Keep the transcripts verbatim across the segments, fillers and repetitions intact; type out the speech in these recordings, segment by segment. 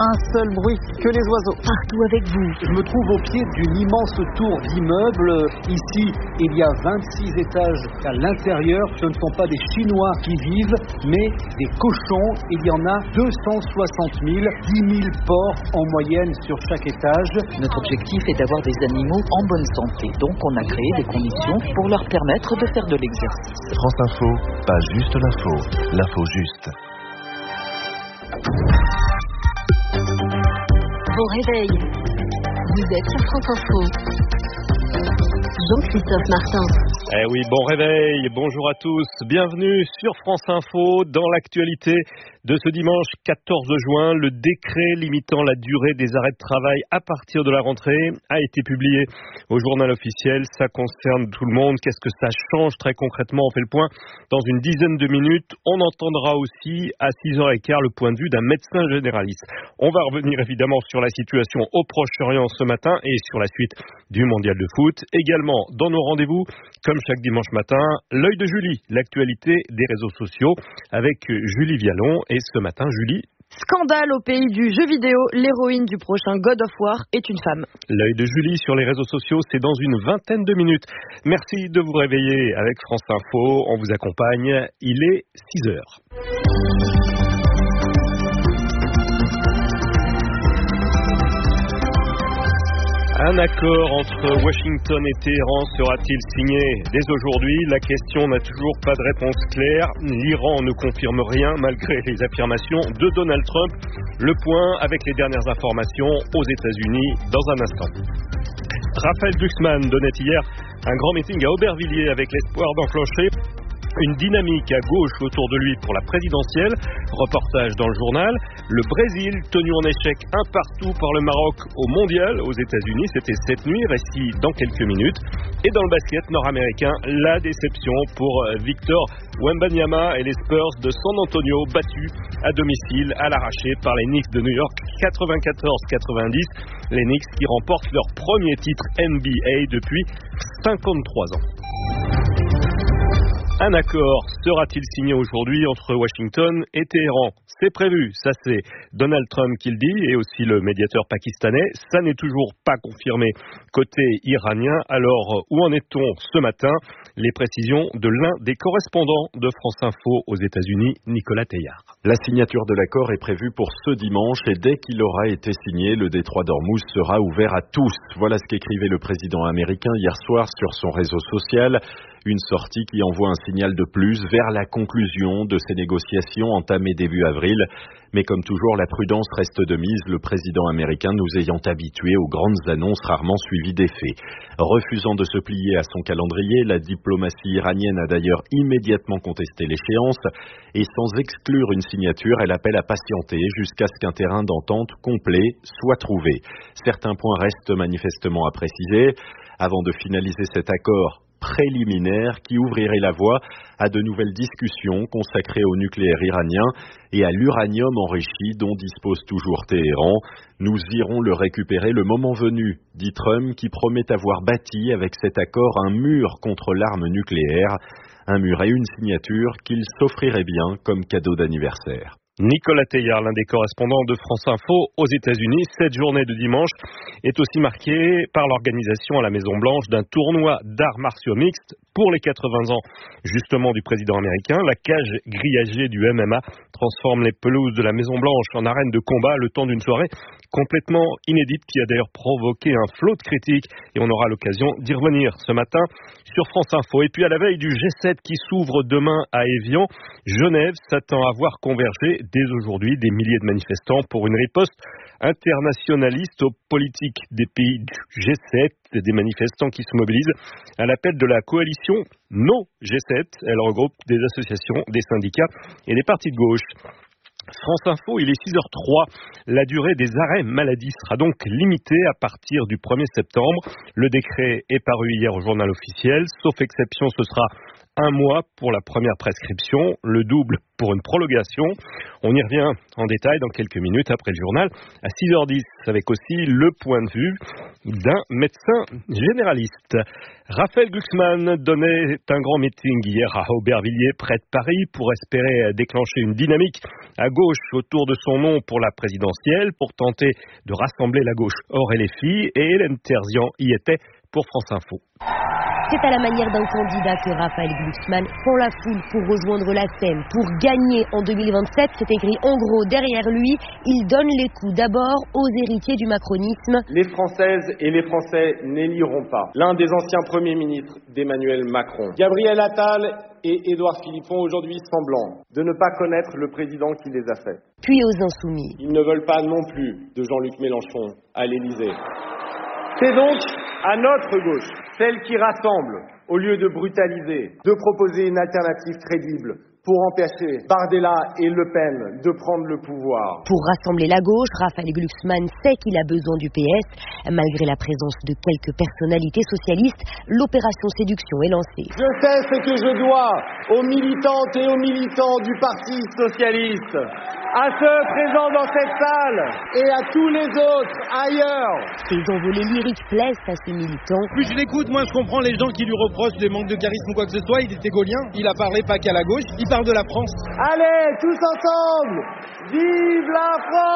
un seul bruit, que les oiseaux. Partout avec vous. Je me trouve au pied d'une immense tour d'immeubles. Ici, il y a vingt-six étages à l'intérieur. Ce ne sont pas des Chinois qui vivent, mais des cochons. Il y en a deux cent soixante mille, dix mille porcs en moyenne sur chaque étage. Notre objectif est d'avoir des animaux en bonne santé. Donc on a créé des conditions pour leur permettre de faire de l'exercice. France Info, pas juste l'info, l'info juste. Bon réveil. Vous êtes sur France Info. Jean-Christophe Martin. Eh oui, bon réveil, bonjour à tous, bienvenue sur France Info. Dans l'actualité de ce dimanche quatorze juin, le décret limitant la durée des arrêts de travail à partir de la rentrée a été publié au journal officiel. Ça concerne tout le monde. Qu'est-ce que ça change très concrètement? On fait le point dans une dizaine de minutes. On entendra aussi à six heures quinze le point de vue d'un médecin généraliste. On va revenir évidemment sur la situation au Proche-Orient ce matin et sur la suite du mondial de foot. Également dans nos rendez-vous, comme chaque dimanche matin, l'œil de Julie, l'actualité des réseaux sociaux avec Julie Vialon. Et ce matin, Julie... Scandale au pays du jeu vidéo, l'héroïne du prochain God of War est une femme. L'œil de Julie sur les réseaux sociaux, c'est dans une vingtaine de minutes. Merci de vous réveiller avec France Info. On vous accompagne. Il est six heures. Un accord entre Washington et Téhéran sera-t-il signé dès aujourd'hui? La question n'a toujours pas de réponse claire. L'Iran ne confirme rien malgré les affirmations de Donald Trump. Le point avec les dernières informations aux États-Unis dans un instant. Raphaël Glucksmann donnait hier un grand meeting à Aubervilliers avec l'espoir d'enclencher une dynamique à gauche autour de lui pour la présidentielle. Reportage dans le journal. Le Brésil, tenu en échec un partout par le Maroc au mondial aux États-Unis, c'était cette nuit, récit dans quelques minutes. Et dans le basket nord-américain, la déception pour Victor Wembanyama et les Spurs de San Antonio, battus à domicile à l'arraché par les Knicks de New York quatre-vingt-quatorze quatre-vingt-dix. Les Knicks qui remportent leur premier titre N B A depuis cinquante-trois ans. Un accord sera-t-il signé aujourd'hui entre Washington et Téhéran? C'est prévu, ça c'est Donald Trump qui le dit et aussi le médiateur pakistanais. Ça n'est toujours pas confirmé côté iranien. Alors où en est-on ce matin? Les précisions de l'un des correspondants de France Info aux États-Unis, Nicolas Teillard. La signature de l'accord est prévue pour ce dimanche et dès qu'il aura été signé, le détroit d'Ormuz sera ouvert à tous. Voilà ce qu'écrivait le président américain hier soir sur son réseau social. Une sortie qui envoie un signal de plus vers la conclusion de ces négociations entamées début avril. Mais comme toujours, la prudence reste de mise, le président américain nous ayant habitués aux grandes annonces rarement suivies d'effets. Refusant de se plier à son calendrier, la diplomatie iranienne a d'ailleurs immédiatement contesté l'échéance et sans exclure une signature, elle appelle à patienter jusqu'à ce qu'un terrain d'entente complet soit trouvé. Certains points restent manifestement à préciser. Avant de finaliser cet accord préliminaire qui ouvrirait la voie à de nouvelles discussions consacrées au nucléaire iranien et à l'uranium enrichi dont dispose toujours Téhéran. Nous irons le récupérer le moment venu, dit Trump, qui promet avoir bâti avec cet accord un mur contre l'arme nucléaire, un mur et une signature qu'il s'offrirait bien comme cadeau d'anniversaire. Nicolas Teillard, l'un des correspondants de France Info aux États-Unis. Cette journée de dimanche est aussi marquée par l'organisation à la Maison-Blanche d'un tournoi d'arts martiaux mixtes pour les quatre-vingts ans, justement, du président américain. La cage grillagée du M M A transforme les pelouses de la Maison-Blanche en arène de combat le temps d'une soirée complètement inédite qui a d'ailleurs provoqué un flot de critiques et on aura l'occasion d'y revenir ce matin sur France Info. Et puis à la veille du G sept qui s'ouvre demain à Évian, Genève s'attend à voir converger dès aujourd'hui des milliers de manifestants pour une riposte internationaliste aux politiques des pays du G sept, des manifestants qui se mobilisent à l'appel de la coalition No G sept. Elle regroupe des associations, des syndicats et des partis de gauche. France Info, il est six heures trois. La durée des arrêts maladie sera donc limitée à partir du premier septembre. Le décret est paru hier au journal officiel. Sauf exception, ce sera un mois pour la première prescription, le double pour une prolongation. On y revient en détail dans quelques minutes après le journal à six heures dix avec aussi le point de vue d'un médecin généraliste. Raphaël Glucksmann donnait un grand meeting hier à Aubervilliers près de Paris pour espérer déclencher une dynamique à gauche autour de son nom pour la présidentielle, pour tenter de rassembler la gauche hors et les filles, et Hélène Terzian y était pour France Info. C'est à la manière d'un candidat que Raphaël Glucksmann prend la foule pour rejoindre la scène. Pour gagner en deux mille vingt-sept, c'est écrit en gros derrière lui, il donne les coups d'abord aux héritiers du macronisme. Les Françaises et les Français n'éliront pas l'un des anciens premiers ministres d'Emmanuel Macron. Gabriel Attal et Édouard Philippe font aujourd'hui semblant de ne pas connaître le président qui les a faits. Puis aux Insoumis. Ils ne veulent pas non plus de Jean-Luc Mélenchon à l'Élysée. C'est donc à notre gauche, celle qui rassemble, au lieu de brutaliser, de proposer une alternative crédible pour empêcher Bardella et Le Pen de prendre le pouvoir. Pour rassembler la gauche, Raphaël Glucksmann sait qu'il a besoin du P S. Malgré la présence de quelques personnalités socialistes, l'opération séduction est lancée. Je sais ce que je dois aux militantes et aux militants du Parti socialiste, à ceux présents dans cette salle et à tous les autres ailleurs. Ces envolées lyriques plaisent à ces militants. Plus je l'écoute, moins je comprends les gens qui lui reprochent des manques de charisme ou quoi que ce soit. Il était gaulien, il a parlé pas qu'à la gauche, il parle de la France. Allez, tous ensemble, vive la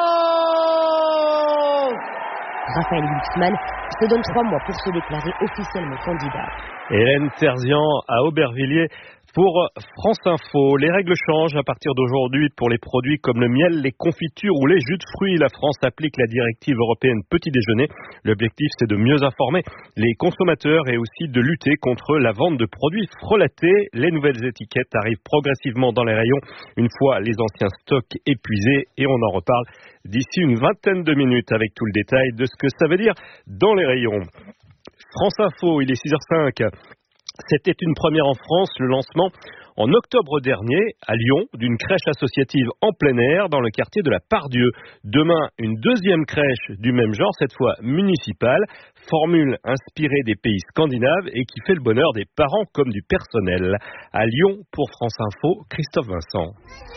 France! Raphaël Glucksmann se donne trois mois pour se déclarer officiellement candidat. Hélène Terzian à Aubervilliers pour France Info. Les règles changent à partir d'aujourd'hui pour les produits comme le miel, les confitures ou les jus de fruits. La France applique la directive européenne petit déjeuner. L'objectif, c'est de mieux informer les consommateurs et aussi de lutter contre la vente de produits frelatés. Les nouvelles étiquettes arrivent progressivement dans les rayons une fois les anciens stocks épuisés, et on en reparle d'ici une vingtaine de minutes avec tout le détail de ce que ça veut dire dans les rayons. France Info, il est six heures cinq. C'était une première en France, le lancement en octobre dernier à Lyon d'une crèche associative en plein air dans le quartier de la Pardieu. Demain, une deuxième crèche du même genre, cette fois municipale, formule inspirée des pays scandinaves et qui fait le bonheur des parents comme du personnel. À Lyon, pour France Info, Christophe Vincent.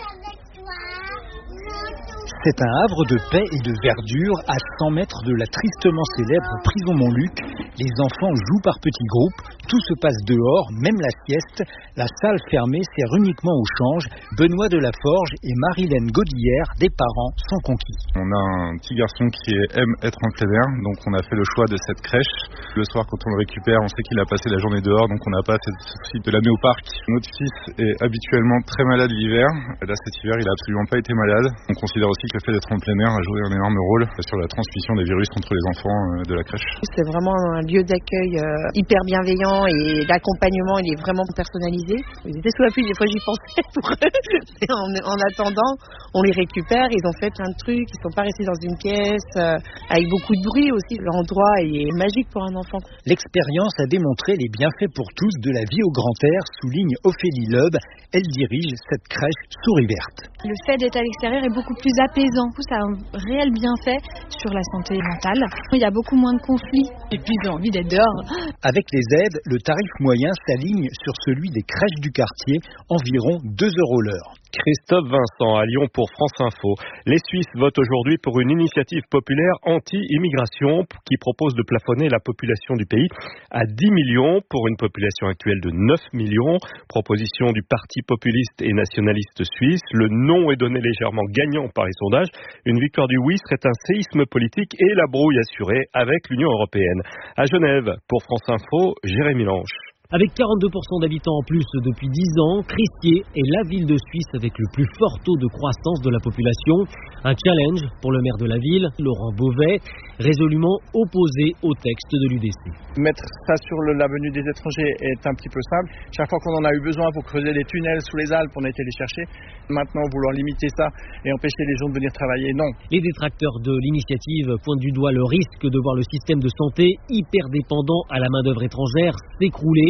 C'est un havre de paix et de verdure à cent mètres de la tristement célèbre prison Montluc. Les enfants jouent par petits groupes, tout se passe dehors, même la sieste. La salle fermée sert uniquement au change. Benoît Delaforge et Marilène Godillère, des parents, sont conquis. On a un petit garçon qui aime être en plein air, donc on a fait le choix de cette crèche. Le soir, quand on le récupère, on sait qu'il a passé la journée dehors, donc on n'a pas cette souci de l'amener au parc. Notre fils est habituellement très malade l'hiver. Là, cet hiver, il n'a absolument pas été malade. On considère aussi que le fait d'être en plein air a joué un énorme rôle sur la transmission des virus entre les enfants de la crèche. C'est vraiment un lieu d'accueil hyper bienveillant et l'accompagnement, il est vraiment personnalisé. Ils étaient sous la pluie, des fois j'y pensais pour eux. En, en attendant, on les récupère, ils ont fait plein de trucs, ils sont pas restés dans une pièce, euh, avec beaucoup de bruit aussi. L'endroit est magique pour un enfant. L'expérience a démontré les bienfaits pour tous de la vie au grand air, souligne Ophélie Loeb. Elle dirige cette crèche Souris Verte. Le fait d'être à l'extérieur est beaucoup plus apaisant. Ça a un réel bienfait sur la santé mentale. Il y a beaucoup moins de conflits et puis j'ai envie d'être dehors. Avec les aides, le tarif moyen s'aligne sur celui des crèches du quartier, environ deux euros l'heure. Christophe Vincent à Lyon pour France Info. Les Suisses votent aujourd'hui pour une initiative populaire anti-immigration qui propose de plafonner la population du pays à dix millions pour une population actuelle de neuf millions. Proposition du Parti populiste et nationaliste suisse. Le non est donné légèrement gagnant par les sondages. Une victoire du oui serait un séisme politique et la brouille assurée avec l'Union européenne. À Genève, pour France Info, Jérémy Lange. Avec quarante-deux pour cent d'habitants en plus depuis dix ans, Cristier est la ville de Suisse avec le plus fort taux de croissance de la population. Un challenge pour le maire de la ville, Laurent Beauvais, résolument opposé au texte de l'U D C. Mettre ça sur le, la venue des étrangers est un petit peu simple. Chaque fois qu'on en a eu besoin pour creuser des tunnels sous les Alpes, on a été les chercher. Maintenant, vouloir limiter ça et empêcher les gens de venir travailler, non. Les détracteurs de l'initiative pointent du doigt le risque de voir le système de santé hyper dépendant à la main-d'œuvre étrangère s'écrouler.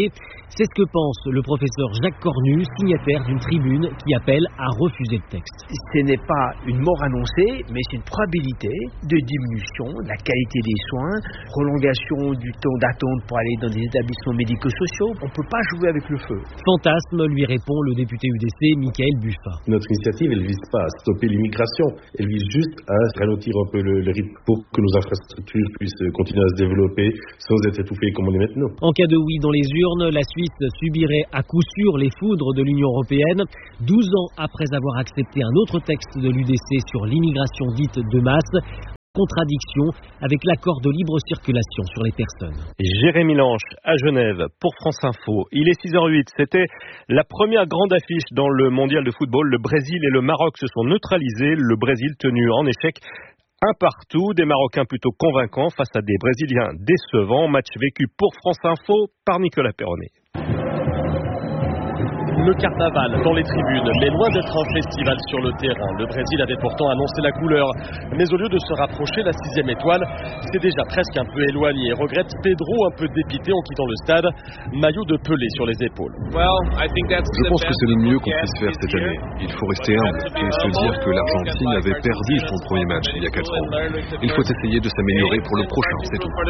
annoncé. C'est ce que pense le professeur Jacques Cornu, signataire d'une tribune qui appelle à refuser le texte. Ce n'est pas une mort annoncée, mais c'est une probabilité de diminution de la qualité des soins, prolongation du temps d'attente pour aller dans des établissements médico-sociaux. On ne peut pas jouer avec le feu. Fantasme, lui répond le député U D C, Michael Buffa. Notre initiative, elle ne vise pas à stopper l'immigration, elle vise juste à ralentir un peu le, le rythme pour que nos infrastructures puissent continuer à se développer sans être étouffées comme on est maintenant. En cas de oui dans les urnes, la Suisse subirait à coup sûr les foudres de l'Union européenne, douze ans après avoir accepté un autre texte de l'U D C sur l'immigration dite de masse. Contradiction avec l'accord de libre circulation sur les personnes. Jérémy Lange à Genève pour France Info. Il est six heures huit. C'était la première grande affiche dans le mondial de football. Le Brésil et le Maroc se sont neutralisés. Le Brésil tenu en échec un partout. Des Marocains plutôt convaincants face à des Brésiliens décevants. Match vécu pour France Info par Nicolas Perronnet. Le carnaval dans les tribunes, mais loin d'être un festival sur le terrain. Le Brésil avait pourtant annoncé la couleur, mais au lieu de se rapprocher, la sixième étoile s'est déjà presque un peu éloignée. Regrette Pedro, un peu dépité en quittant le stade, maillot de Pelé sur les épaules. Je pense que c'est le mieux qu'on puisse faire cette année. Il faut rester humble et se dire que l'Argentine avait perdu son premier match il y a quatre ans. Il faut essayer de s'améliorer pour le prochain, c'est tout.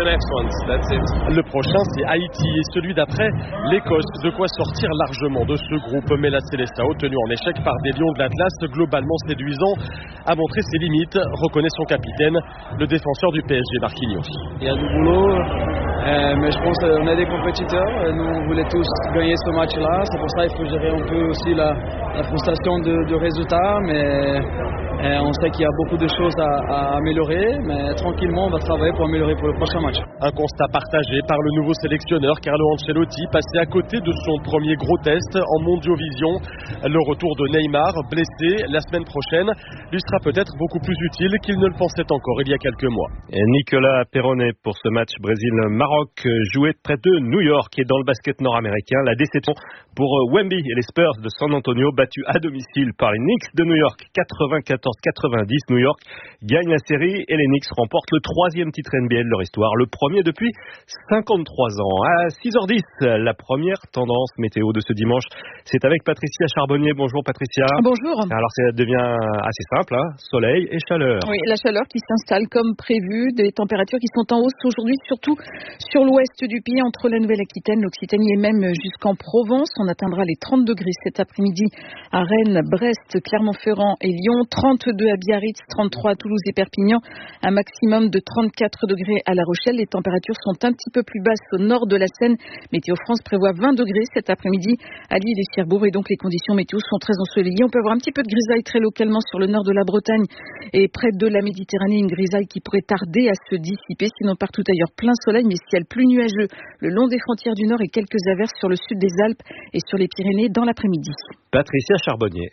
Le prochain, c'est Haïti et celui d'après, l'Écosse. De quoi sortir largement de ce groupe, mais la Seleção, tenu en échec par des Lions de l'Atlas globalement séduisants, a montré ses limites, reconnaît son capitaine, le défenseur du P S G, Marquinhos. Il y a du boulot, euh, mais je pense qu'on est des compétiteurs, nous on voulait tous gagner ce match-là, c'est pour ça qu'il faut gérer un peu aussi la, la frustration de, de résultats, mais euh, on sait qu'il y a beaucoup de choses à, à améliorer, mais tranquillement on va travailler pour améliorer pour le prochain match. Un constat partagé par le nouveau sélectionneur Carlo Ancelotti, passé à côté de son premier gros test en Mondiovision. Le retour de Neymar, blessé la semaine prochaine, lui sera peut-être beaucoup plus utile qu'il ne le pensait encore il y a quelques mois. Et Nicolas Perronnet pour ce match Brésil-Maroc joué près de New York et dans le basket nord-américain. La déception pour Wemby et les Spurs de San Antonio battus à domicile par les Knicks de New York. quatre-vingt-quatorze quatre-vingt-dix, New York gagne la série et les Knicks remportent le troisième titre N B A de leur histoire, le premier depuis cinquante-trois ans. À six heures dix, la première tendance météo de ce dimanche, c'est avec Patricia Charbonnier. Bonjour Patricia. Bonjour. Alors ça devient assez simple, hein, soleil et chaleur. Oui, la chaleur qui s'installe comme prévu, des températures qui sont en hausse aujourd'hui, surtout sur l'ouest du pays, entre la Nouvelle-Aquitaine, l'Occitanie et même jusqu'en Provence. On atteindra les trente degrés cet après-midi à Rennes, Brest, Clermont-Ferrand et Lyon, trente-deux à Biarritz, trente-trois à Toulouse et Perpignan, un maximum de trente-quatre degrés à La Rochelle. Les températures sont un petit peu plus basses au nord de la Seine. Météo France prévoit vingt degrés cet après-midi à Lille et Cherbourg, et donc les conditions météo sont très ensoleillées. On peut avoir un petit peu de grisaille très localement sur le nord de la Bretagne et près de la Méditerranée, une grisaille qui pourrait tarder à se dissiper. Sinon partout ailleurs plein soleil, mais ciel plus nuageux le long des frontières du nord et quelques averses sur le sud des Alpes et sur les Pyrénées dans l'après-midi. Patricia Charbonnier.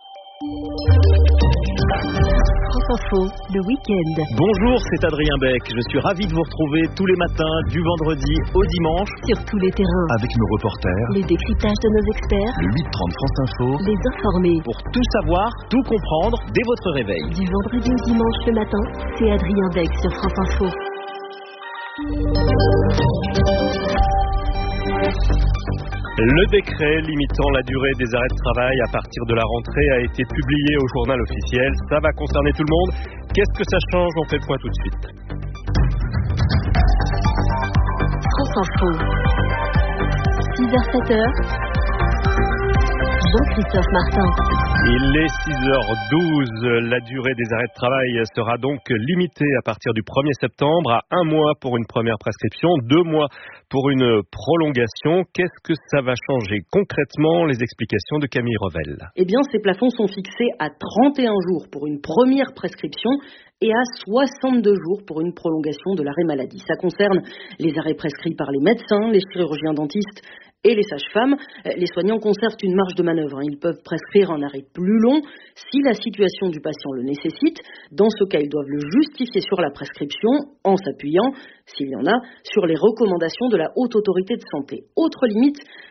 France Info, le week-end. Bonjour, c'est Adrien Beck. Je suis ravi de vous retrouver tous les matins, du vendredi au dimanche. Sur tous les terrains. Avec nos reporters. Les décryptages de nos experts. Le huit trente France Info. Les informés. Pour tout savoir, tout comprendre dès votre réveil. Du vendredi au dimanche le matin, c'est Adrien Beck sur France Info. Le décret limitant la durée des arrêts de travail à partir de la rentrée a été publié au journal officiel. Ça va concerner tout le monde. Qu'est-ce que ça change? On fait le point tout de suite. France Info. six heures sept heures. Jean-Christophe Martin. Il est six heures douze. La durée des arrêts de travail sera donc limitée à partir du premier septembre à un mois pour une première prescription, deux mois pour une prolongation. Qu'est-ce que ça va changer concrètement? Les explications de Camille Revel. Eh bien, ces plafonds sont fixés à trente et un jours pour une première prescription et à soixante-deux jours pour une prolongation de l'arrêt maladie. Ça concerne les arrêts prescrits par les médecins, les chirurgiens dentistes et les sages-femmes. Les soignants conservent une marge de manœuvre. Ils peuvent prescrire un arrêt plus long si la situation du patient le nécessite. Dans ce cas, ils doivent le justifier sur la prescription en s'appuyant, s'il y en a, sur les recommandations de la Haute Autorité de Santé. Autre limite,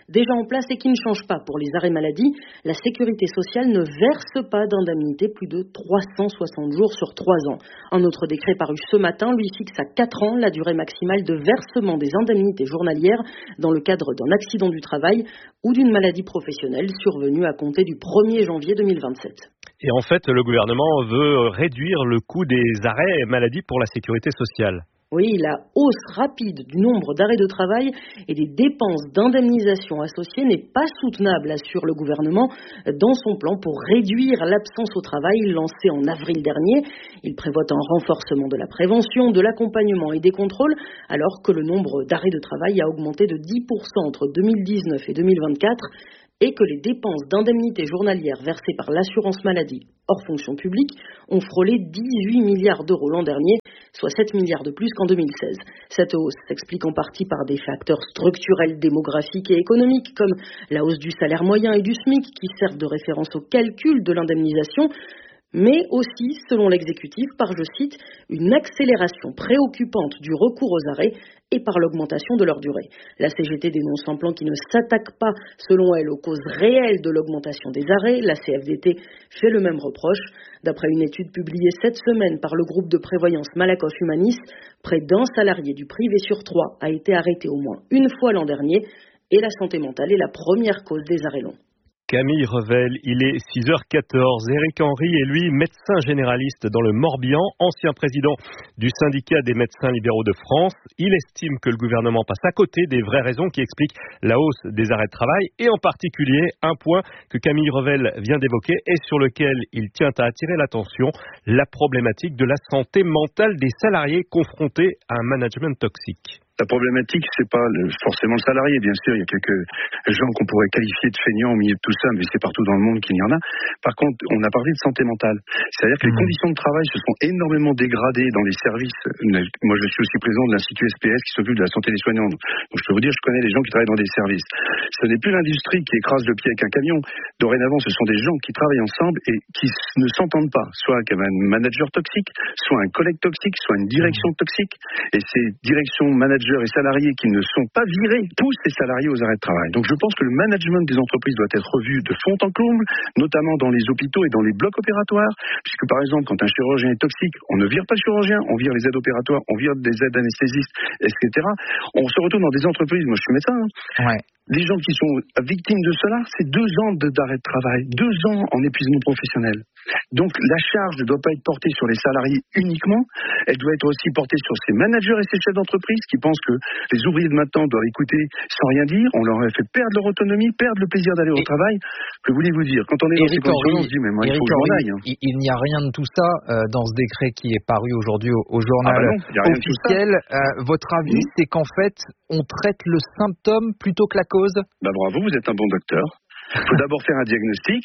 déjà en place et qui ne change pas pour les arrêts maladie. La sécurité sociale ne verse pas d'indemnité plus de trois cent soixante jours sur trois ans. Un autre décret paru ce matin lui fixe à quatre ans la durée maximale de versement des indemnités journalières dans le cadre d'un accident du travail ou d'une maladie professionnelle survenue à compter du premier janvier deux mille vingt-sept. Et en fait, le gouvernement veut réduire le coût des arrêts maladie pour la sécurité sociale. Oui, la hausse rapide du nombre d'arrêts de travail et des dépenses d'indemnisation associées n'est pas soutenable, assure le gouvernement dans son plan pour réduire l'absence au travail lancé en avril dernier. Il prévoit un renforcement de la prévention, de l'accompagnement et des contrôles, alors que le nombre d'arrêts de travail a augmenté de dix pour cent entre deux mille dix-neuf et deux mille vingt-quatre. Et que les dépenses d'indemnités journalières versées par l'assurance maladie hors fonction publique ont frôlé dix-huit milliards d'euros l'an dernier, soit sept milliards de plus qu'en deux mille seize. Cette hausse s'explique en partie par des facteurs structurels démographiques et économiques, comme la hausse du salaire moyen et du SMIC, qui servent de référence au calcul de l'indemnisation, mais aussi, selon l'exécutif, par, je cite, une accélération préoccupante du recours aux arrêts et par l'augmentation de leur durée. La C G T dénonce un plan qui ne s'attaque pas, selon elle, aux causes réelles de l'augmentation des arrêts. La C F D T fait le même reproche. D'après une étude publiée cette semaine par le groupe de prévoyance Malakoff Humanis, près d'un salarié du privé sur trois a été arrêté au moins une fois l'an dernier et la santé mentale est la première cause des arrêts longs. Camille Revel, il est six heures quatorze. Éric Henry est lui médecin généraliste dans le Morbihan, ancien président du syndicat des médecins libéraux de France. Il estime que le gouvernement passe à côté des vraies raisons qui expliquent la hausse des arrêts de travail et en particulier un point que Camille Revel vient d'évoquer et sur lequel il tient à attirer l'attention, la problématique de la santé mentale des salariés confrontés à un management toxique. La problématique, c'est pas le, forcément le salarié, bien sûr. Il y a quelques gens qu'on pourrait qualifier de feignants au milieu de tout ça, mais c'est partout dans le monde qu'il y en a. Par contre, on a parlé de santé mentale. C'est-à-dire que les conditions de travail se sont énormément dégradées dans les services. Moi, je suis aussi président de l'Institut S P S qui s'occupe de la santé des soignants. Donc, je peux vous dire, je connais les gens qui travaillent dans des services. Ce n'est plus l'industrie qui écrase le pied avec un camion. Dorénavant, ce sont des gens qui travaillent ensemble et qui ne s'entendent pas. Soit un manager toxique, soit un collègue toxique, soit une direction toxique. Et ces directions, managers et salariés qui ne sont pas virés poussent ces salariés aux arrêts de travail. Donc je pense que le management des entreprises doit être revu de fond en comble, notamment dans les hôpitaux et dans les blocs opératoires, puisque par exemple quand un chirurgien est toxique, on ne vire pas le chirurgien, on vire les aides opératoires, on vire des aides anesthésistes, et cetera. On se retrouve dans des entreprises, moi je suis médecin, hein. Ouais. Les gens qui sont victimes de cela, c'est deux ans d'arrêt de travail, deux ans en épuisement professionnel. Donc la charge ne doit pas être portée sur les salariés uniquement, elle doit être aussi portée sur ces managers et ces chefs d'entreprise qui pensent que les ouvriers de maintenant doivent écouter sans rien dire, on leur a fait perdre leur autonomie, perdre le plaisir d'aller au et travail. Que voulez-vous dire? Quand on est dans ces conditions, on se dit mais moi il faut que j'en aille. Il, il n'y a rien de tout ça euh, dans ce décret qui est paru aujourd'hui au, au journal ah bah non, officiel. Euh, votre avis, mmh. c'est qu'en fait, on traite le symptôme plutôt que la cause? Bah bravo, vous êtes un bon docteur. Il faut d'abord faire un diagnostic,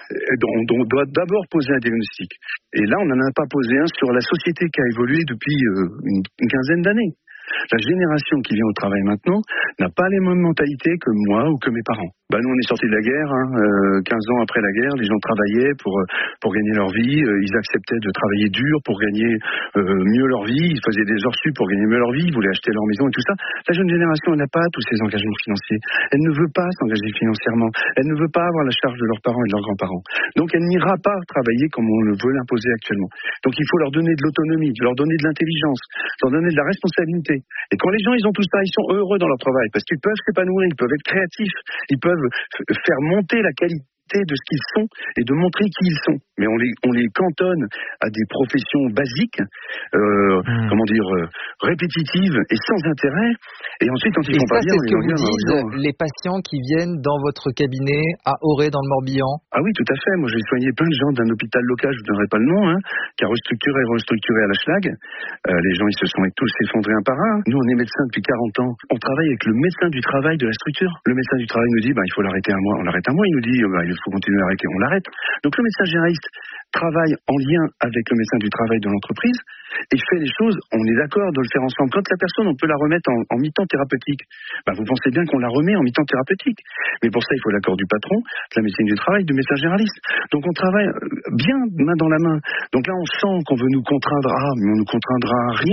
on doit d'abord poser un diagnostic. Et là, on n'en a pas posé un sur la société qui a évolué depuis une, une quinzaine d'années. La génération qui vient au travail maintenant n'a pas les mêmes mentalités que moi ou que mes parents. Bah nous on est sortis de la guerre, hein, euh, quinze ans après la guerre, les gens travaillaient pour pour gagner leur vie, euh, ils acceptaient de travailler dur pour gagner euh, mieux leur vie, ils faisaient des heures sup pour gagner mieux leur vie, ils voulaient acheter leur maison et tout ça. La jeune génération elle n'a pas tous ces engagements financiers, elle ne veut pas s'engager financièrement, elle ne veut pas avoir la charge de leurs parents et de leurs grands-parents. Donc elle n'ira pas travailler comme on le veut l'imposer actuellement. Donc il faut leur donner de l'autonomie, leur donner de l'intelligence, leur donner de la responsabilité. Et quand les gens ils ont tout ça, ils sont heureux dans leur travail parce qu'ils peuvent s'épanouir, ils peuvent être créatifs, ils peuvent faire monter la qualité de ce qu'ils sont et de montrer qui ils sont. Mais on les, on les cantonne à des professions basiques, euh, mmh. comment dire, euh, répétitives et sans intérêt. Et ensuite, quand ils et font ça, pas bien, c'est ce que vous disent disent les patients qui viennent dans votre cabinet à Auray dans le Morbihan. Ah oui, tout à fait. Moi, j'ai soigné plein de gens d'un hôpital local, je ne donnerai pas le nom, hein, qui a restructuré et restructuré à la Schlag. Euh, les gens, ils se sont tous effondrés un par un. Nous, on est médecins depuis quarante ans. On travaille avec le médecin du travail de la structure. Le médecin du travail nous dit, bah, il faut l'arrêter un mois. On l'arrête un mois. Il nous dit, bah, il faut continuer à arrêter. On l'arrête. Donc, le médecin généraliste travaille en lien avec le médecin du travail de l'entreprise et fait les choses, on est d'accord de le faire ensemble. Quand la personne, on peut la remettre en, en mi-temps thérapeutique, bah vous pensez bien qu'on la remet en mi-temps thérapeutique. Mais pour ça, il faut l'accord du patron, de la médecine du travail, du médecin généraliste. Donc on travaille bien main dans la main. Donc là, on sent qu'on veut nous contraindre à, mais on nous contraindra à rien.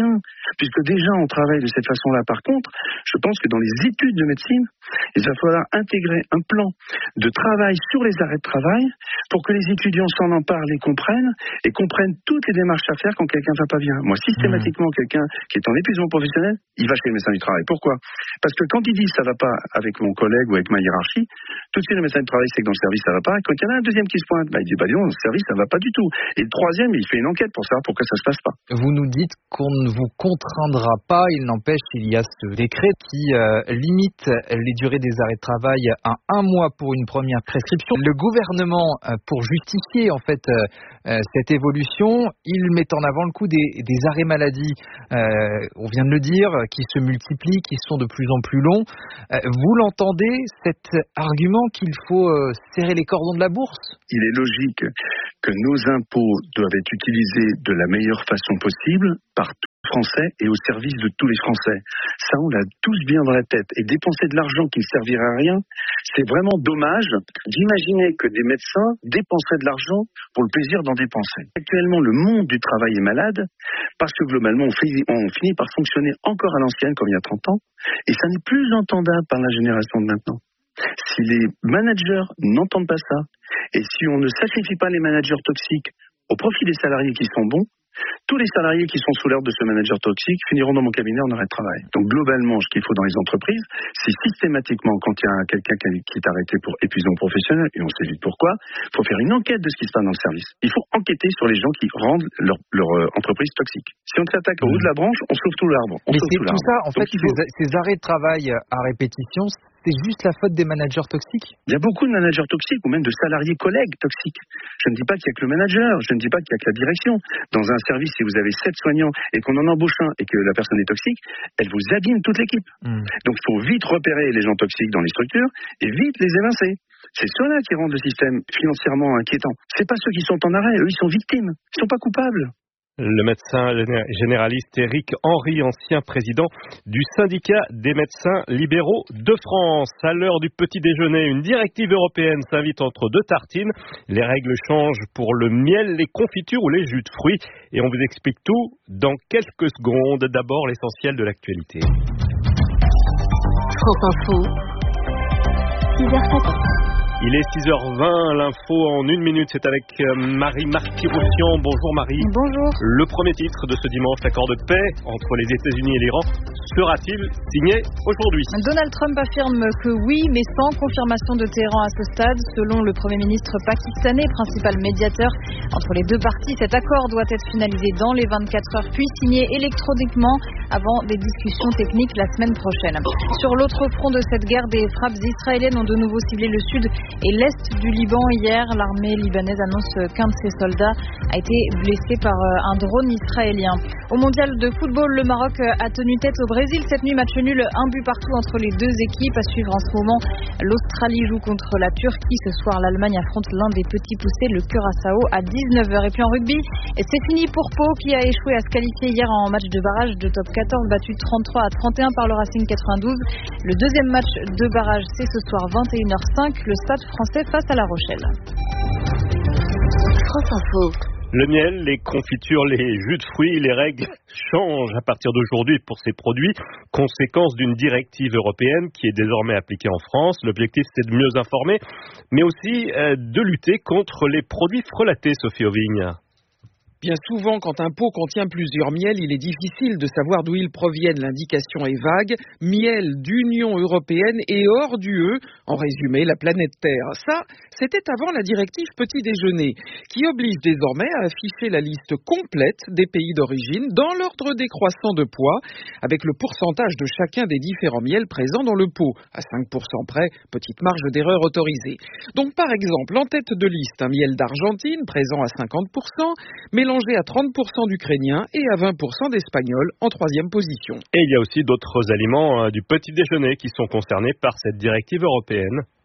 puisque déjà on travaille de cette façon-là. Par contre, je pense que dans les études de médecine, il va falloir intégrer un plan de travail sur les arrêts de travail pour que les étudiants s'en emparent, les comprennent et comprennent toutes les démarches à faire quand quelqu'un ne va pas bien. Moi, systématiquement, mmh. quelqu'un qui est en épuisement professionnel, il va chez le médecin du travail. Pourquoi ? Parce que quand il dit ça va pas avec mon collègue ou avec ma hiérarchie, tout de suite le médecin du travail sait que dans le service ça va pas. Et quand il y en a un deuxième qui se pointe, bah, il dit bah non, dans le service ça va pas du tout. Et le troisième, il fait une enquête pour savoir pourquoi ça se passe pas. Vous nous dites qu'on ne vous contraindra pas, il n'empêche qu'il y a ce décret qui euh, limite les durées des arrêts de travail à un mois pour une première prescription. Le gouvernement, euh, pour justifier en fait euh, euh, cette évolution, il met en avant le coût des, des arrêts maladie, euh, on vient de le dire, qui se multiplient, qui sont de plus en plus longs. Euh, vous l'entendez, cet argument qu'il faut euh, serrer les cordons de la bourse ? Il est logique que nos impôts doivent être utilisés de la meilleure façon possible par tous les Français et au service de tous les Français. Ça, on l'a tous bien dans la tête. Et dépenser de l'argent qui ne servirait à rien, c'est vraiment dommage d'imaginer que des médecins dépenseraient de l'argent pour le plaisir d'en dépenser. Actuellement, le monde du travail est malade parce que globalement, on finit, on finit par fonctionner encore à l'ancienne comme il y a trente ans et ça n'est plus entendable par la génération de maintenant. Si les managers n'entendent pas ça et si on ne sacrifie pas les managers toxiques au profit des salariés qui sont bons, tous les salariés qui sont sous l'ordre de ce manager toxique finiront dans mon cabinet en arrêt de travail. Donc globalement, ce qu'il faut dans les entreprises, c'est systématiquement, quand il y a quelqu'un qui est arrêté pour épuisement professionnel, et on sait vite pourquoi, il faut faire une enquête de ce qui se passe dans le service. Il faut enquêter sur les gens qui rendent leur, leur euh, entreprise toxique. Si on s'attaque au haut de la branche, on sauve tout l'arbre. On Mais sauve c'est tout, tout ça, en Donc fait, faut... ces, ces arrêts de travail à répétition, c'est juste la faute des managers toxiques ? Il y a beaucoup de managers toxiques ou même de salariés collègues toxiques. Je ne dis pas qu'il n'y a que le manager, je ne dis pas qu'il n'y a que la direction. Dans un service, si vous avez sept soignants et qu'on en embauche un et que la personne est toxique, elle vous abîme toute l'équipe. Mmh. Donc il faut vite repérer les gens toxiques dans les structures et vite les évincer. C'est ceux-là qui rendent le système financièrement inquiétant. C'est pas ceux qui sont en arrêt, eux ils sont victimes, ils sont pas coupables. Le médecin généraliste Éric Henry, ancien président du syndicat des médecins libéraux de France. À l'heure du petit déjeuner, une directive européenne s'invite entre deux tartines. Les règles changent pour le miel, les confitures ou les jus de fruits. Et on vous explique tout dans quelques secondes. D'abord, l'essentiel de l'actualité. France Info, six heures sept. Il est six heures vingt, l'info en une minute, c'est avec Marie Marty-Roussian. Bonjour Marie. Bonjour. Le premier titre de ce dimanche, l'accord de paix entre les États-Unis et l'Iran, sera-t-il signé aujourd'hui ? Donald Trump affirme que oui, mais sans confirmation de Téhéran à ce stade. Selon le Premier ministre pakistanais, principal médiateur entre les deux parties, cet accord doit être finalisé dans les vingt-quatre heures, puis signé électroniquement avant des discussions techniques la semaine prochaine. Sur l'autre front de cette guerre, des frappes israéliennes ont de nouveau ciblé le sud et l'est du Liban hier. L'armée libanaise annonce qu'un de ses soldats a été blessé par un drone israélien. Au mondial de football, le Maroc a tenu tête au Brésil cette nuit. Match nul, un but partout entre les deux équipes. À suivre en ce moment, l'Australie joue contre la Turquie. Ce soir, l'Allemagne affronte l'un des petits poussés, le Curaçao, à dix-neuf heures. Et puis en rugby, c'est fini pour Pau qui a échoué à se qualifier hier en match de barrage de top quatorze, battu trente-trois à trente et un par le Racing quatre-vingt-douze. Le deuxième match de barrage, c'est ce soir vingt et une heures cinq. Le Stade français face à La Rochelle. France Info. Le miel, les confitures, les jus de fruits, les règles changent à partir d'aujourd'hui pour ces produits, conséquence d'une directive européenne qui est désormais appliquée en France. L'objectif, c'est de mieux informer, mais aussi euh, de lutter contre les produits frelatés, Sophie Auvigne. Bien souvent, quand un pot contient plusieurs miels, il est difficile de savoir d'où ils proviennent. L'indication est vague. Miel d'Union européenne et hors du E, en résumé, la planète Terre. Ça, c'était avant la directive Petit Déjeuner, qui oblige désormais à afficher la liste complète des pays d'origine dans l'ordre décroissant de poids, avec le pourcentage de chacun des différents miels présents dans le pot. À cinq pour cent près, petite marge d'erreur autorisée. Donc, par exemple, en tête de liste, un miel d'Argentine, présent à cinquante pour cent, mélangé à trente pour cent d'Ukrainien et à vingt pour cent d'Espagnol en troisième position. Et il y a aussi d'autres aliments euh, du petit déjeuner qui sont concernés par cette directive européenne.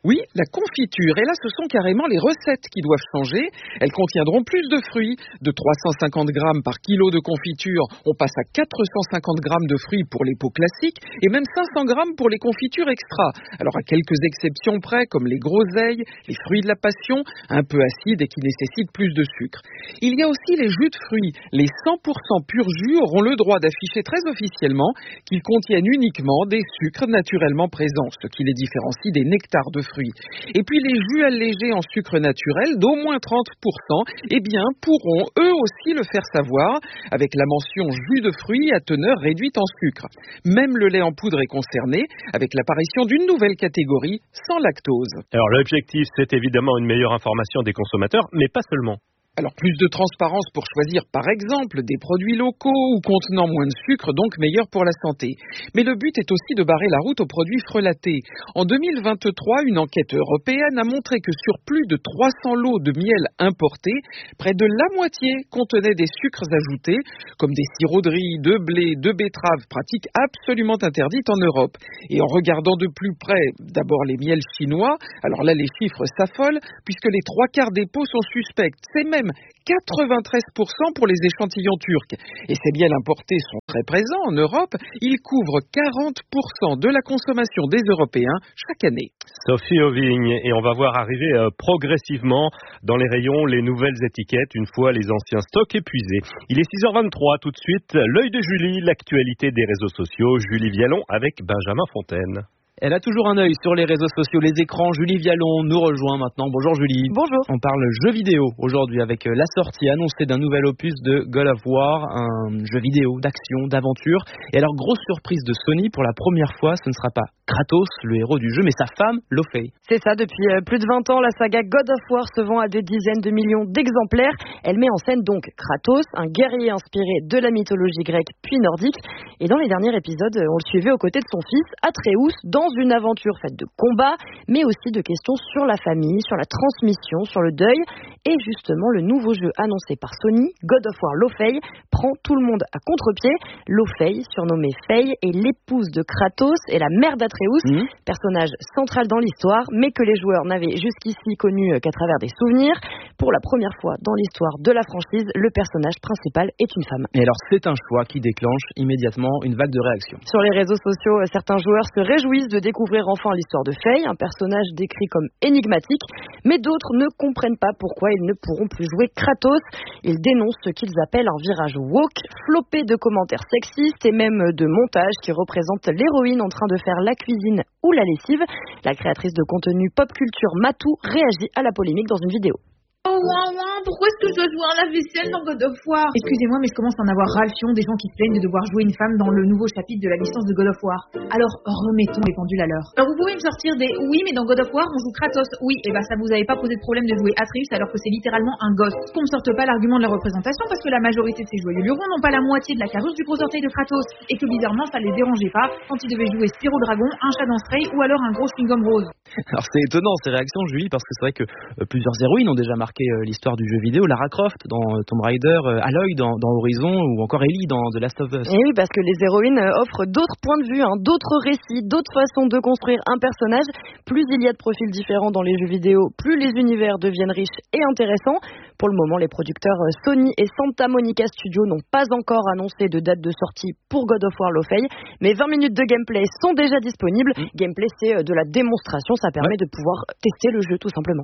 Oui, la confiture. Et là, ce sont carrément les recettes qui doivent changer. Elles contiendront plus de fruits. De trois cent cinquante grammes par kilo de confiture, on passe à quatre cent cinquante grammes de fruits pour les pots classiques et même cinq cents grammes pour les confitures extra. Alors, à quelques exceptions près, comme les groseilles, les fruits de la passion, un peu acides et qui nécessitent plus de sucre. Il y a aussi les jus de fruits. Les cent pour cent purs jus auront le droit d'afficher très officiellement qu'ils contiennent uniquement des sucres naturellement présents, ce qui les différencie des nectars de fruits. Et puis les jus allégés en sucre naturel d'au moins trente pour cent, eh bien, pourront eux aussi le faire savoir avec la mention jus de fruits à teneur réduite en sucre. Même le lait en poudre est concerné avec l'apparition d'une nouvelle catégorie sans lactose. Alors l'objectif, c'est évidemment une meilleure information des consommateurs, mais pas seulement. Alors plus de transparence pour choisir par exemple des produits locaux ou contenant moins de sucre, donc meilleurs pour la santé. Mais le but est aussi de barrer la route aux produits frelatés. En deux mille vingt-trois, une enquête européenne a montré que sur plus de trois cents lots de miel importés, près de la moitié contenaient des sucres ajoutés, comme des sirops de riz, de blé, de betterave, pratique absolument interdite en Europe. Et en regardant de plus près d'abord les miels chinois, alors là les chiffres s'affolent, puisque les trois quarts des pots sont suspects. C'est même quatre-vingt-treize pour cent pour les échantillons turcs. Et ces miels importés sont très présents en Europe. Ils couvrent quarante pour cent de la consommation des Européens chaque année. Sophie Auvigne, et on va voir arriver euh, progressivement dans les rayons les nouvelles étiquettes une fois les anciens stocks épuisés. Il est six heures vingt-trois, tout de suite, l'œil de Julie, l'actualité des réseaux sociaux. Julie Vialon avec Benjamin Fontaine. Elle a toujours un œil sur les réseaux sociaux, les écrans. Julie Vialon nous rejoint maintenant. Bonjour Julie. Bonjour. On parle jeux vidéo aujourd'hui avec la sortie annoncée d'un nouvel opus de God of War, un jeu vidéo d'action, d'aventure. Et alors, grosse surprise de Sony, pour la première fois, ce ne sera pas Kratos, le héros du jeu, mais sa femme, Laufey. C'est ça, depuis plus de vingt ans, la saga God of War se vend à des dizaines de millions d'exemplaires. Elle met en scène donc Kratos, un guerrier inspiré de la mythologie grecque puis nordique. Et dans les derniers épisodes, on le suivait aux côtés de son fils, Atreus, dans une aventure faite de combats, mais aussi de questions sur la famille, sur la transmission, sur le deuil. Et justement, le nouveau jeu annoncé par Sony, God of War Laufey, prend tout le monde à contre-pied. Laufey, surnommée Faye, est l'épouse de Kratos et la mère d'Atreus, mmh. personnage central dans l'histoire, mais que les joueurs n'avaient jusqu'ici connu qu'à travers des souvenirs. Pour la première fois dans l'histoire de la franchise, le personnage principal est une femme. Et alors, c'est un choix qui déclenche immédiatement une vague de réactions. Sur les réseaux sociaux, certains joueurs se réjouissent de découvrir enfin l'histoire de Faye, un personnage décrit comme énigmatique, mais d'autres ne comprennent pas pourquoi ils ne pourront plus jouer Kratos. Ils dénoncent ce qu'ils appellent un virage woke, flopé de commentaires sexistes et même de montages qui représentent l'héroïne en train de faire la cuisine ou la lessive. La créatrice de contenu pop culture Matou réagit à la polémique dans une vidéo. Oh, pourquoi est-ce que je dois jouer à la vaisselle dans God of War? Excusez-moi, mais je commence à en avoir ras le fion des gens qui se plaignent de devoir jouer une femme dans le nouveau chapitre de la licence de God of War. Alors, remettons les pendules à l'heure. Alors, vous pouvez me sortir des « oui, mais dans God of War, on joue Kratos ». Oui, et bah ça vous avait pas posé de problème de jouer Atreus alors que c'est littéralement un gosse. Qu'on me sorte pas l'argument de la représentation parce que la majorité de ces joyeux lurons n'ont pas la moitié de la carrure du gros orteil de Kratos. Et que bizarrement, ça les dérangeait pas quand ils devaient jouer Spyro Dragon, un chat dans Stray ou alors un gros chewing-gum rose. Alors, c'est étonnant ces réactions, Julie, parce que c'est vrai que euh, plusieurs héroïnes ont déjà marqué euh, l'histoire du jeu vidéo. Lara Croft dans Tomb Raider, euh, Aloy dans, dans Horizon ou encore Ellie dans The Last of Us. Et oui, parce que les héroïnes offrent d'autres points de vue, hein, d'autres récits, d'autres façons de construire un personnage. Plus il y a de profils différents dans les jeux vidéo, plus les univers deviennent riches et intéressants. Pour le moment, les producteurs Sony et Santa Monica Studios n'ont pas encore annoncé de date de sortie pour God of War Laufey, mais vingt minutes de gameplay sont déjà disponibles. Mmh. Gameplay, c'est de la démonstration, ça permet ouais. de pouvoir tester le jeu tout simplement.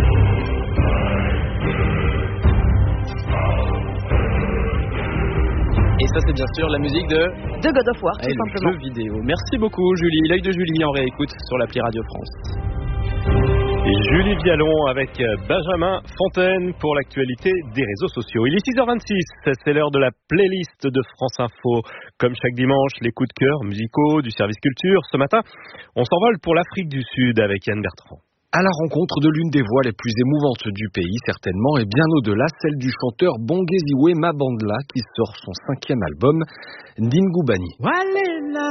Et ça, c'est bien sûr la musique de... de God of War, tout et simplement. Le jeu vidéo. Merci beaucoup, Julie. L'œil de Julie en réécoute sur l'appli Radio France. Et Julie Vialon avec Benjamin Fontaine pour l'actualité des réseaux sociaux. Il est six heures vingt-six, c'est l'heure de la playlist de France Info. Comme chaque dimanche, les coups de cœur musicaux du service culture. Ce matin, on s'envole pour l'Afrique du Sud avec Yann Bertrand. À la rencontre de l'une des voix les plus émouvantes du pays, certainement, et bien au-delà, celle du chanteur Bongeziwe Mabandla qui sort son cinquième album, Ndingubani.